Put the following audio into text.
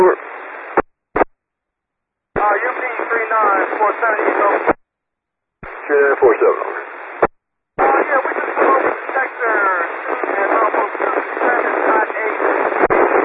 Over. UP3947, you know. 3947, over. Yeah, we just come over to sector 2 and